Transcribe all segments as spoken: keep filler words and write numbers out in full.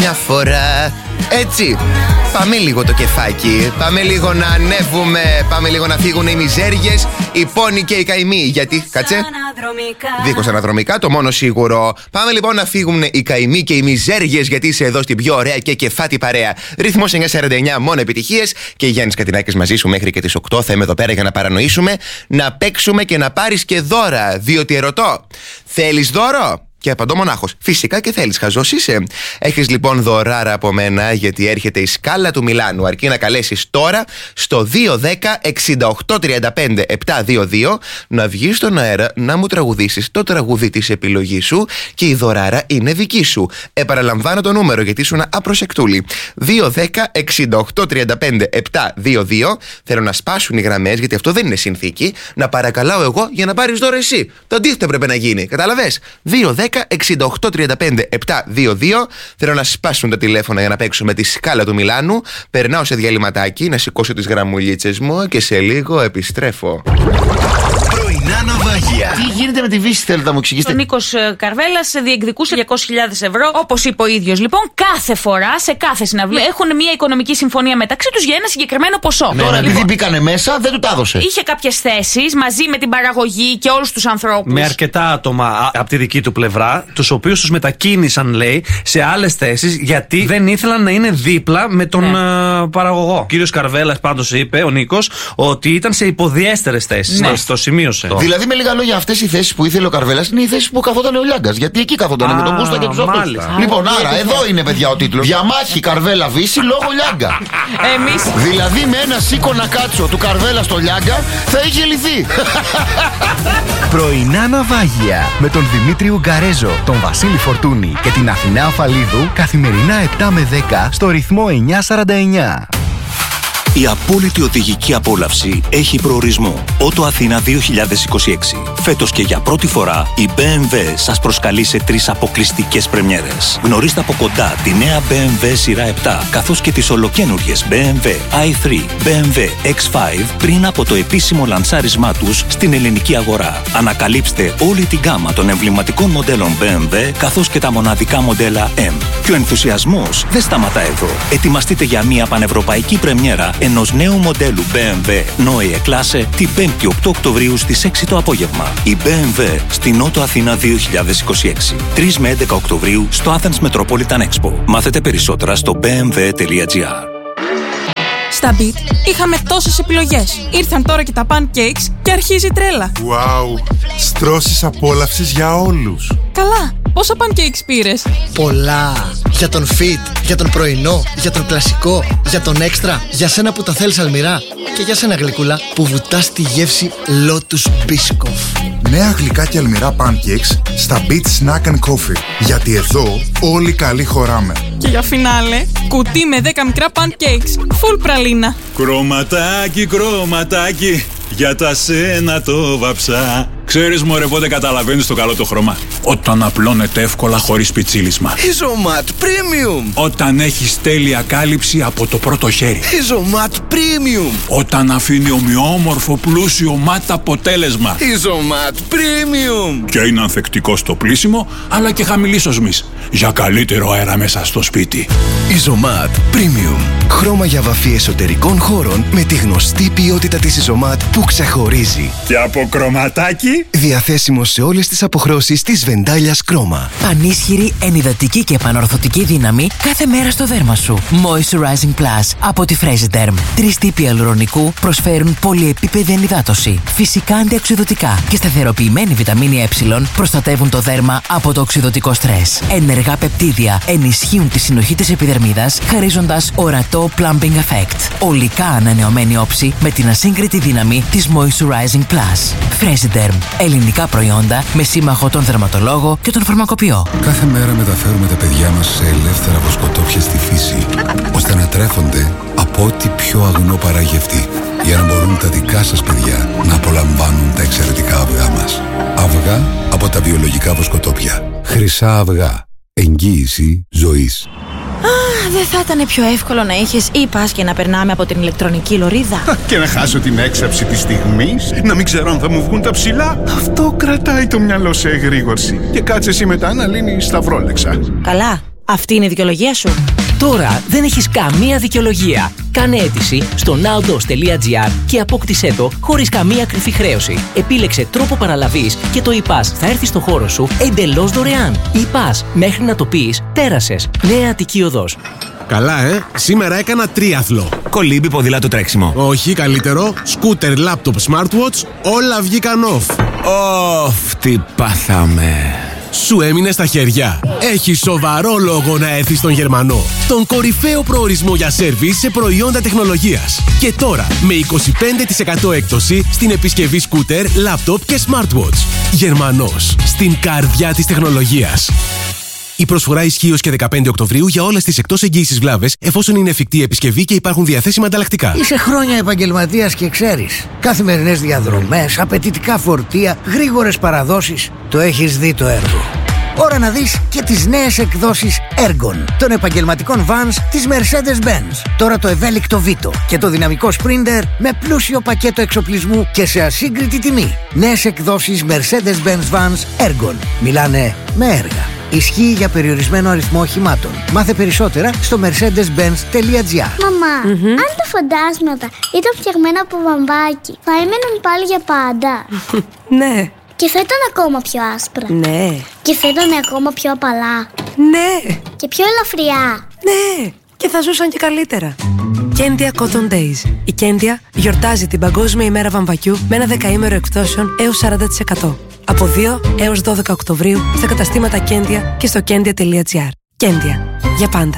μια φορά. Έτσι, πάμε λίγο το κεφάκι. Πάμε λίγο να ανέβουμε. Πάμε λίγο να φύγουν οι μιζέριες, οι πόνοι και οι καημοί. Γιατί, κάτσε, δίχως αναδρομικά, το μόνο σίγουρο. Πάμε λοιπόν να φύγουν οι καημοί και οι μιζέριες, γιατί είσαι εδώ στην πιο ωραία και κεφάτη παρέα. Ρυθμός εννιά σαράντα εννιά, μόνο επιτυχίες. Και Γιάννης Κατινάκης μαζί σου μέχρι και τις οκτώ. Θα είμαι εδώ πέρα για να παρανοήσουμε, να παίξουμε και να πάρεις και δώρα. Διότι ερωτώ, θέλεις δώρο? Και απαντώ μονάχος. Φυσικά και θέλεις, χαζός είσαι. Έχεις λοιπόν δωράρα από μένα, γιατί έρχεται η σκάλα του Μιλάνου. Αρκεί να καλέσεις τώρα στο δύο δέκα εξήντα οκτώ τριάντα πέντε επτακόσια είκοσι δύο, να βγεις στον αέρα να μου τραγουδήσεις το τραγούδι της επιλογής σου και η δωράρα είναι δική σου. Επαναλαμβάνω το νούμερο γιατί ήσουν απροσεκτούλη. δύο δέκα εξήντα οκτώ τριάντα πέντε επτακόσια είκοσι δύο. Θέλω να σπάσουν οι γραμμές, γιατί αυτό δεν είναι συνθήκη. Να παρακαλάω εγώ για να πάρεις δώρο εσύ. Το αντίθετο πρέπει να γίνει. Καταλαβες? δύο δέκα εξήντα οκτώ τριάντα πέντε επτακόσια είκοσι δύο. Θέλω να σπάσουν τα τηλέφωνα για να παίξουμε τη σκάλα του Μιλάνου. Περνάω σε διαλυματάκι να σηκώσω τις γραμμουλίτσες μου και σε λίγο επιστρέφω. Πρωινά ναυάγια. Τι γίνεται με τη Βύση, θέλετε να μου εξηγήσετε? Ο Νίκος Καρβέλας διεκδικούσε διακόσιες χιλιάδες ευρώ. Όπως είπε ο ίδιος, λοιπόν, κάθε φορά σε κάθε συναυλία έχουν μια οικονομική συμφωνία μεταξύ τους για ένα συγκεκριμένο ποσό. Ναι, τώρα, λοιπόν, επειδή μπήκανε μέσα, δεν του τα έδωσε. Είχε κάποιες θέσεις μαζί με την παραγωγή και όλους τους ανθρώπους. Με αρκετά άτομα από τη δική του πλευρά, τους οποίους τους μετακίνησαν, λέει, σε άλλες θέσεις, γιατί δεν ήθελαν να είναι δίπλα με τον ναι. uh, παραγωγό. Ο κύριος Καρβέλας πάντως είπε, ο Νίκος, ότι ήταν σε υποδιέστερες θέσεις. Ναι. Το σημείωσε. Δηλαδή, με λίγα λόγια, αυτές οι θέσεις που ήθελε ο Καρβέλας είναι οι θέσεις που καθόταν ο Λιάγκας. Γιατί εκεί καθόταν με τον Κούστα και τους αυτούς. Λοιπόν, άρα εδώ είναι, παιδιά, ο τίτλος. Διαμάχη Καρβέλα Βύση λόγω Λιάγκα. Εμείς. Δηλαδή, με ένα σίκονα κάτσο του Καρβέλα στο Λιάγκα θα είχε λυθεί. Πρωινά ναυάγια με τον Δημήτρη Ουγκαρέζο, τον Βασίλη Φορτούνη και την Αθηνά Αφαλίδου, καθημερινά επτά με δέκα στο ρυθμό εννιά σαράντα εννιά. Η απόλυτη οδηγική απόλαυση έχει προορισμό. Ότο Αθήνα δύο χιλιάδες είκοσι έξι. Φέτος και για πρώτη φορά η μπι εμ ντάμπλιου σας προσκαλεί σε τρεις αποκλειστικές πρεμιέρες. Γνωρίστε από κοντά τη νέα μπι εμ ντάμπλιου σειρά επτά, καθώς και τις ολοκαίνουργιες μπι εμ ντάμπλιου άι θρι, μπι εμ ντάμπλιου εξ πέντε πριν από το επίσημο λανσάρισμά τους στην ελληνική αγορά. Ανακαλύψτε όλη την γκάμα των εμβληματικών μοντέλων μπι εμ ντάμπλιου, καθώς και τα μοναδικά μοντέλα M. Και ο ενθουσιασμός δεν σταματά εδώ. Ετοιμαστείτε για μια πανευρωπαϊκή πρεμιέρα ενός νέου μοντέλου μπι εμ ντάμπλιου Neue Klasse την πέμπτη οκτώ Οκτωβρίου στις έξι το απόγευμα. Η μπι εμ ντάμπλιου στην Ότο Αθήνα δύο χιλιάδες είκοσι έξι. τρεις με έντεκα Οκτωβρίου στο Athens Metropolitan Expo. Μάθετε περισσότερα στο μπι εμ ντάμπλιου τελεία τζι άρ. Στα Beat είχαμε τόσες επιλογές. Ήρθαν τώρα και τα pancakes και αρχίζει η τρέλα. Wow! Στρώσεις απόλαυσης για όλους. Καλά! Πόσα pancakes πήρες? Πολλά! Για τον fit, για τον πρωινό, για τον κλασικό, για τον έξτρα, για σένα που τα θέλεις αλμυρά και για σένα γλυκούλα που βουτάς τη γεύση Lotus Biscoff. Νέα γλυκά και αλμυρά pancakes στα Beat Snack and Coffee. Γιατί εδώ όλοι καλοί χωράμε. Και για φινάλε, κουτί με δέκα μικρά pancakes, full πραλίνα. Κρωματάκι, κρωματάκι, για τα σένα το βαψά. Ξέρεις μωρέ πότε καταλαβαίνεις το καλό το χρώμα? Όταν απλώνεται εύκολα χωρίς πιτσίλισμα. Ιζωμάτ Premium. Όταν έχεις τέλεια κάλυψη από το πρώτο χέρι. Ιζωμάτ Premium. Όταν αφήνει ομοιόμορφο πλούσιο μάτ αποτέλεσμα. Ιζωμάτ Premium. Και είναι ανθεκτικό στο πλύσιμο αλλά και χαμηλής οσμής, για καλύτερο αέρα μέσα στο σπίτι. Ιζωμάτ Premium. Χρώμα για βαφή εσωτερικών χώρων με τη γνωστή ποιότητα της Ιζωμάτ που ξεχωρίζει. Και από κρωματάκι. Διαθέσιμο σε όλες τις αποχρώσεις της Βεντάλιας Κρόμα. Πανίσχυρη, ενυδατική και επανορθωτική δύναμη κάθε μέρα στο δέρμα σου. Moisturizing Plus από τη Fresiderm. Τρεις τύποι ιαλουρονικού προσφέρουν πολυεπίπεδη ενυδάτωση. Φυσικά αντιοξυδωτικά και σταθεροποιημένη βιταμίνη Ε προστατεύουν το δέρμα από το οξυδωτικό στρες. Ενεργά πεπτίδια ενισχύουν τη συνοχή της επιδερμίδας, χαρίζοντας ορατό plumping effect. Ολικά ανανεωμένη όψη με την ασύγκριτη δύναμη της Moisturizing Plus. Fresiderm. Ελληνικά προϊόντα με σύμμαχο τον δερματολόγο και τον φαρμακοποιό. Κάθε μέρα μεταφέρουμε τα παιδιά μας σε ελεύθερα βοσκοτόπια στη φύση, ώστε να τρέφονται από ό,τι πιο αγνό παράγει αυτή, για να μπορούν τα δικά σας παιδιά να απολαμβάνουν τα εξαιρετικά αυγά μας. Αυγά από τα βιολογικά βοσκοτόπια. Χρυσά αυγά. Εγγύηση ζωής. Α, δεν θα ήταν πιο εύκολο να είχες ή-Pass και να περνάμε από την ηλεκτρονική λωρίδα? Και να χάσω την έξαψη της στιγμής, να μην ξέρω αν θα μου βγουν τα ψηλά. Αυτό κρατάει το μυαλό σε εγρήγορση. Και κάτσε εσύ μετά να λύνεις τα βρόλεξα. Καλά. Αυτή είναι η δικαιολογία σου? Τώρα δεν έχεις καμία δικαιολογία. Κάνε αίτηση στο nowdos τελεία gr και απόκτησέ το χωρίς καμία κρυφή χρέωση. Επίλεξε τρόπο παραλαβής και το e-pass θα έρθει στο χώρο σου εντελώς δωρεάν. E-pass, μέχρι να το πεις, πέρασες. Νέα Αττική Οδός. Καλά, ε! Σήμερα έκανα τρίαθλο. Κολύμπι, ποδήλατο, τρέξιμο. Όχι, καλύτερο. Σκούτερ, λάπτοπ, smartwatch, όλα βγήκαν off. Ωφ, τι πάθαμε. Σου έμεινε στα χέρια. Έχει σοβαρό λόγο να έρθεις στον Γερμανό. Τον κορυφαίο προορισμό για σέρβις σε προϊόντα τεχνολογίας. Και τώρα με είκοσι πέντε τοις εκατό έκπτωση στην επισκευή σκούτερ, λάπτοπ και smartwatch. Γερμανός, στην καρδιά της τεχνολογίας. Η προσφορά ισχύει ως και δεκαπέντε Οκτωβρίου για όλες τις εκτός εγγύησης βλάβες, εφόσον είναι εφικτή επισκευή και υπάρχουν διαθέσιμα ανταλλακτικά. Είσαι χρόνια επαγγελματίας και ξέρεις. Καθημερινές διαδρομές, απαιτητικά φορτία, γρήγορες παραδόσεις. Το έχεις δει το έργο. Ώρα να δεις και τις νέες εκδόσεις Ergon των επαγγελματικών vans της Mercedes-Benz. Τώρα το ευέλικτο Vito και το δυναμικό Sprinter με πλούσιο πακέτο εξοπλισμού και σε ασύγκριτη τιμή. Νέες εκδόσεις Mercedes-Benz vans Ergon. Μιλάνε με έργα. Ισχύει για περιορισμένο αριθμό οχημάτων. Μάθε περισσότερα στο mercedes benz τελεία gr. Μαμά, mm-hmm. αν τα φαντάσματα ήταν φτιαγμένα από βαμβάκι, θα έμεναν πάλι για πάντα? Ναι. Και θα ήταν ακόμα πιο άσπρα? Ναι. Και θα ήταν ακόμα πιο απαλά? Ναι. Και πιο ελαφριά? Ναι. Και θα ζούσαν και καλύτερα. Κέντια Cotton Days. Η Κέντια γιορτάζει την Παγκόσμια ημέρα βαμβακιού με ένα δεκαήμερο εκπτώσεων έως σαράντα τοις εκατό. Από δύο έως δώδεκα Οκτωβρίου στα καταστήματα Κέντια και στο κέντια τελεία gr. Κέντια. Για πάντα.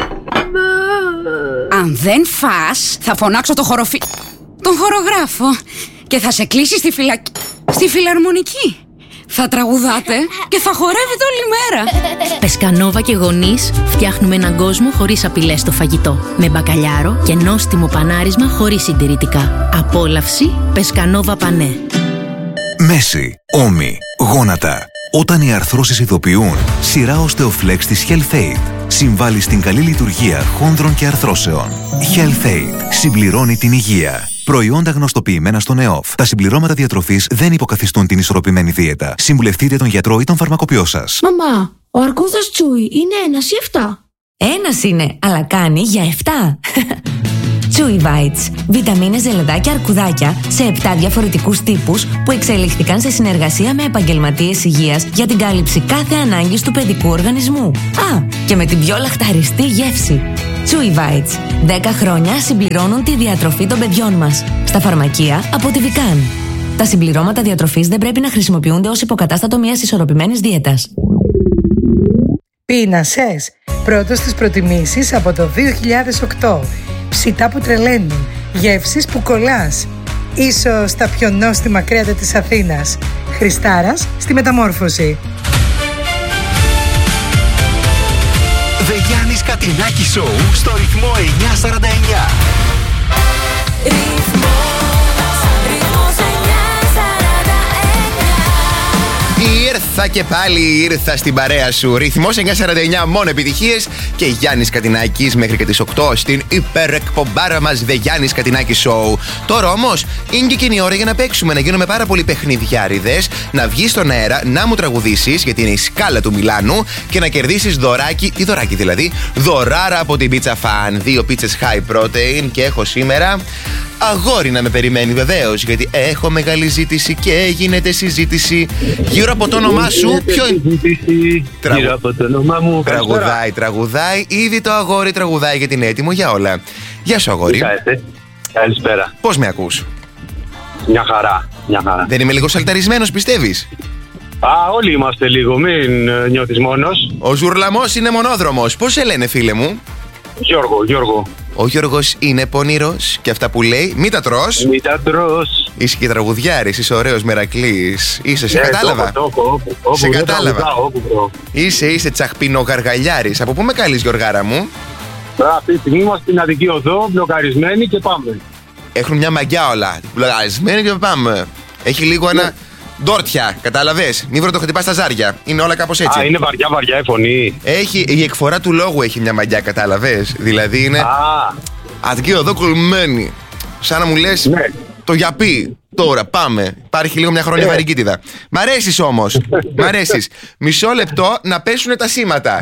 Αν δεν φας, θα φωνάξω το χοροφι... τον χορογράφο και θα σε κλείσει στη φυλακή... στη φιλαρμονική. Θα τραγουδάτε και θα χορεύετε όλη μέρα. Πεσκανόβα και γονείς φτιάχνουμε έναν κόσμο χωρίς απειλές στο φαγητό. Με μπακαλιάρο και νόστιμο πανάρισμα χωρίς συντηρητικά. Απόλαυση Πεσκανόβα Πανέ. Μέση, ώμοι, γόνατα. Όταν οι αρθρώσεις ειδοποιούν, σειρά Osteoflex της HealthAid συμβάλλει στην καλή λειτουργία χόνδρων και αρθρώσεων. HealthAid συμπληρώνει την υγεία. Προϊόντα γνωστοποιημένα στον ΕΟΦ. Τα συμπληρώματα διατροφής δεν υποκαθιστούν την ισορροπημένη δίαιτα. Συμβουλευτείτε τον γιατρό ή τον φαρμακοποιό σας. Μαμά, ο αρκούδας Τσούι είναι ένας ή εφτά? Ένας είναι, αλλά κάνει για εφτά. Chewy Bites. Βιταμίνες, ζελεδάκια, αρκουδάκια σε επτά διαφορετικούς τύπους που εξελιχθήκαν σε συνεργασία με επαγγελματίες υγείας για την κάλυψη κάθε ανάγκης του παιδικού οργανισμού. Α, και με την πιο λαχταριστή γεύση. Chewy Bites. δέκα χρόνια συμπληρώνουν τη διατροφή των παιδιών μας. Στα φαρμακεία από τη Vican. Τα συμπληρώματα διατροφής δεν πρέπει να χρησιμοποιούνται ως υποκατάστατο μιας ισορροπημένης δίαιτας. Πίνασες. Πρώτος στις προτιμήσεις από το δύο χιλιάδες οκτώ. Ψητά που τρελαίνουν, γεύσεις που κολλάς. Ίσως τα πιο νόστιμα κρέατα της Αθήνας. Χριστάρας στη Μεταμόρφωση. The Γιάννης Κατινάκη Show στο ρυθμό εννιακόσια σαράντα εννιά. Ήρθα και πάλι, ήρθα στην παρέα σου. Ρυθμός εννιακόσια σαράντα εννιά, μόνο επιτυχίες. Και Γιάννης Κατινάκης μέχρι και τις οκτώ στην υπερεκπομπάρα μας The Γιάννης Κατινάκη Show. Τώρα όμως είναι και εκείνη η ώρα για να παίξουμε, να γίνουμε πάρα πολύ παιχνιδιάριδες, να βγεις στον αέρα, να μου τραγουδήσεις, γιατί είναι η σκάλα του Μιλάνου, και να κερδίσεις δωράκι, τι δωράκι δηλαδή, δωράρα από την Pizza Fan. Δύο πίτσες high protein και έχω σήμερα αγόρι να με περιμένει βεβαίως, γιατί έχω μεγάλη ζήτηση και γίνεται συζήτηση γύρω από το όνομά σου. Ποιο είναι? Τραγου... Γύρω από το όνομά μου. Τραγουδάει, τραγουδάει. Ήδη το αγόρι τραγουδάει γιατί είναι έτοιμο για όλα. Γεια σου αγόρι. Καλησπέρα. Πώς με ακούς? Μια χαρά, μια χαρά. Δεν είμαι λίγο σαλταρισμένος, πιστεύεις? Α, όλοι είμαστε λίγο, μην νιώθεις μόνος. Ο Ζουρλαμός είναι μονόδρομος. Πώς σε λένε φίλε μου? Γιώργο, Γιώργο. Ο Γιώργος είναι πονηρός και αυτά που λέει μη τα τρως. Μη τα τρως. Είσαι και τραγουδιάρης, είσαι ωραίος Μερακλής. Είσαι, σε ε, κατάλαβα. Το, το, το, το, σε όπου, κατάλαβα. Όπου, όπου, είσαι, είσαι τσαχπινογαργαλιάρης. Από πού με καλείς Γιωργάρα μου? Αυτή τη στιγμή είμαστε στην Αττική Οδό, μπλοκαρισμένοι και πάμε. Έχουν μια μαγιά όλα. Μπλοκαρισμένοι και πάμε. Έχει λίγο ένα... Ντόρτια, κατάλαβες. Μη βρω το χτυπά στα ζάρια. Είναι όλα κάπως έτσι. Α, είναι βαριά, βαριά η φωνή. Έχει, η εκφορά του λόγου έχει μια μαγιά, κατάλαβες. Δηλαδή είναι. Α. Αττική Οδό κολλημένη. Σαν να μου λες. Ναι. Το γιαπί. Τώρα πάμε. Υπάρχει λίγο μια χρόνια βαρικίτιδα. Μ' αρέσεις όμως. Μ' αρέσεις. Μισό λεπτό να πέσουνε τα σήματα.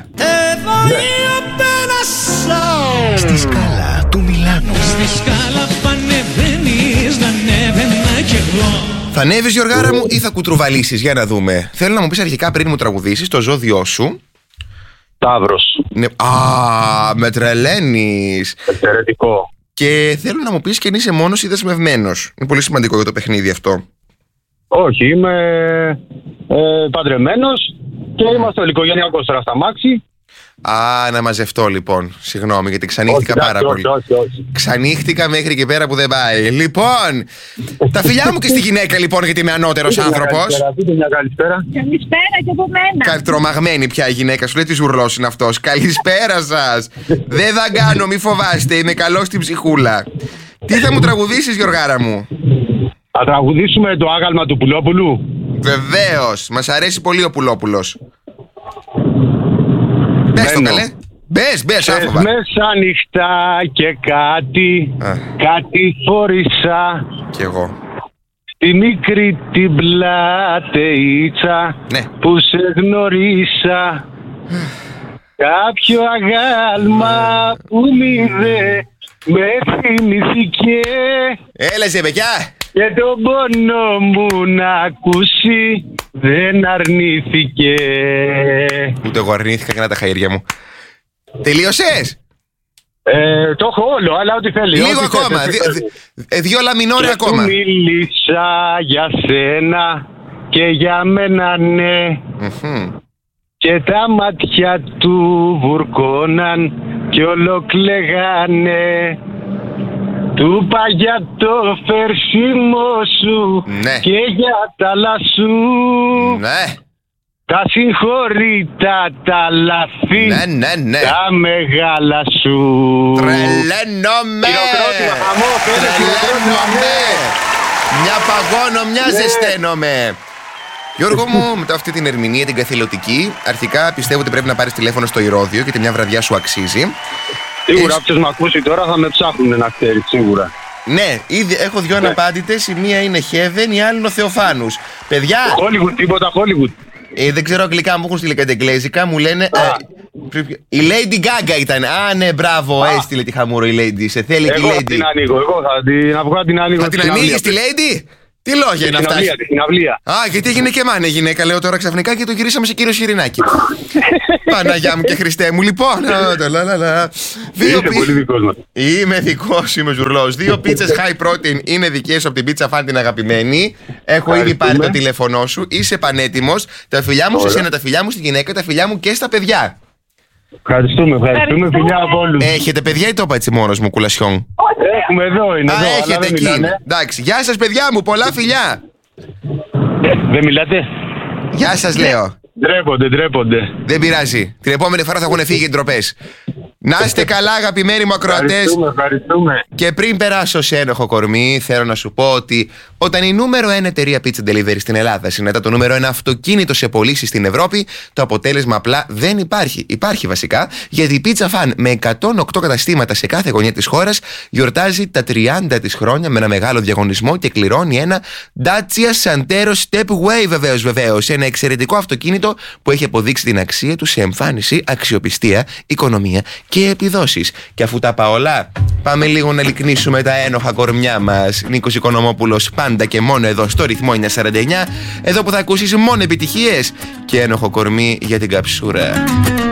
Στη σκάλα του Μιλάνου. Στη σκάλα που ανεβαίνεις, να ανέβαινα κι εγώ. Θα ανέβεις, Γιωργάρα μου, ή θα κουτρουβαλήσεις? Για να δούμε. Θέλω να μου πεις αρχικά πριν μου τραγουδήσεις το ζώδιό σου. Ταύρος. Ναι. Α, με τρελαίνεις. Εξαιρετικό. Και θέλω να μου πεις και αν είσαι μόνος ή δεσμευμένος. Είναι πολύ σημαντικό για το παιχνίδι αυτό. Όχι, είμαι ε, παντρεμένος και είμαστε οικογενειακός τώρα στα μάξι. Α, να μαζευτώ λοιπόν. Συγγνώμη, γιατί ξανύχτηκα όχι, πάρα όχι, πολύ. Όχι, όχι, όχι. Ξανύχτηκα μέχρι και πέρα που δεν πάει. Λοιπόν, τα φιλιά μου και στη γυναίκα λοιπόν, γιατί είμαι ανώτερος άνθρωπος. Πείτε μια καλησπέρα. Καλησπέρα και από μένα. Τρομαγμένη πια η γυναίκα σου, λέει τι ζουρλός είναι αυτός. Καλησπέρα σας. Δεν θα κάνω, μη φοβάστε, είμαι καλός στην ψυχούλα. Τι θα μου τραγουδήσεις, Γιωργάρα μου? Θα τραγουδήσουμε το άγαλμα του Πουλόπουλου. Βεβαίως, μας αρέσει πολύ ο Πουλόπουλος. Μπες το καλέ. Μπες, μπες, άφοβα. Μέσα νυχτά και κάτι, Α. κάτι φορήσα. Κι εγώ. Στη μικρή την πλατεΐτσα, ναι, που σε γνωρίσα. Κάποιο αγάλμα που μηδέ με θυμηθήκε. Έλα σε παιδιά. Και τον πόνο μου να ακούσει δεν αρνήθηκε. Ούτε εγώ αρνήθηκα και να τα χαΐρια μου. Τελείωσες? Ε, το έχω όλο, αλλά ό,τι θέλει. Λίγο ό,τι ακόμα, θέλει, δυ, θέλει. δυ, δύο λαμινόρια ακόμα. Και μίλησα για σένα και για μένα ναι. Mm-hmm. Και τα μάτια του βουρκώναν και ολοκλεγάνε. Του είπα για το φερσίμο σου, ναι, και για τα λασού. Ναι. Τα συγχωρήτα τα λαθή, ναι, ναι, ναι, τα μεγάλα σου. Τρελαίνομαι. Τρελαίνομαι. Μια παγώνω, μια ζεσταίνομαι. Γιώργο μου, μετά αυτή την ερμηνεία, την καθηλωτική, αρχικά πιστεύω ότι πρέπει να πάρεις τηλέφωνο στο Ηρώδειο, γιατί μια βραδιά σου αξίζει. Σίγουρα, Έχ... όποιος με ακούσει τώρα θα με ψάχνουν να ξέρει, σίγουρα. Ναι, ήδη έχω δυο ναι. αναπάντητες. Η μία είναι Heaven, η άλλη είναι ο Θεοφάνους. Παιδιά. Hollywood, τίποτα Hollywood. Ε, δεν ξέρω αγγλικά, μου έχουν στείλει κάτι εγγλέζικα. Μου λένε. Ε, η Lady Gaga ήταν. Α, ναι, μπράβο, Α. έστειλε τη χαμούρο η Lady. Σε θέλει εγώ και η Lady. Θα την ανοίγω, εγώ θα την αυγώ, την ανοίγω. Θα την ανοίγεις τη Lady? Τι λόγια είναι αυτά? Στην αυλία. Α, γιατί έγινε και μάνα γυναίκα, λέω τώρα ξαφνικά και το γυρίσαμε σε κύριο Σιρινάκη. Παναγιά μου και Χριστέ μου, λοιπόν. Είσαι πολύ δικός μας. Είμαι δικός, είμαι ζουρλός. Δύο πίτσες high protein είναι δικές σου από την Pizza Fan την αγαπημένη. Έχω ήδη πάρει το τηλέφωνό σου. Είσαι πανέτοιμος. Τα φιλιά μου σε σένα, τα φιλιά μου στη γυναίκα, τα φιλιά μου και στα παιδιά. Ευχαριστούμε, ευχαριστούμε, φιλιά από όλους. Έχετε παιδιά ή το είπα έτσι μόνος μου, κουλασιόν? Έχουμε εδώ, είναι Α, εδώ. έχετε εκεί. Μιλάνε. Εντάξει, γεια σας παιδιά μου, πολλά φιλιά. Δεν μιλάτε? Γεια σας λέω. Ντρέπονται, ντρέπονται. Δεν πειράζει. Την επόμενη φορά θα έχουν φύγει οι ντροπές. Να είστε καλά, αγαπημένοι μου ακροατές. Ευχαριστούμε, ευχαριστούμε. Και πριν περάσω σε ένοχο κορμί, θέλω να σου πω ότι όταν η νούμερο ένα εταιρεία pizza delivery στην Ελλάδα συναντά το νούμερο ένα αυτοκίνητο σε πωλήσεις στην Ευρώπη, το αποτέλεσμα απλά δεν υπάρχει. Υπάρχει βασικά, γιατί η Pizza Fan με εκατόν οκτώ καταστήματα σε κάθε γωνιά της χώρας γιορτάζει τα τριάντα της χρόνια με ένα μεγάλο διαγωνισμό και κληρώνει ένα Dacia Santero Stepway, βεβαίως, βεβαίως. Ένα εξαιρετικό αυτοκίνητο που έχει αποδείξει την αξία του σε εμφάνιση, αξιοπιστία, οικονομία και επιδόσεις. Και αφού τα πάω όλα, πάμε λίγο να λυκνήσουμε τα ένοχα κορμιά μας. Νίκος Οικονομόπουλος, πάντα και μόνο εδώ στο ρυθμό εννιακόσια σαράντα εννιά. Εδώ που θα ακούσεις μόνο επιτυχίες και ένοχο κορμί για την καψούρα.